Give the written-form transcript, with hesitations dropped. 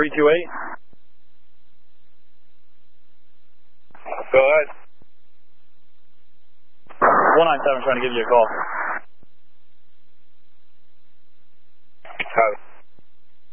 328. Go ahead. 197 trying to give you a call.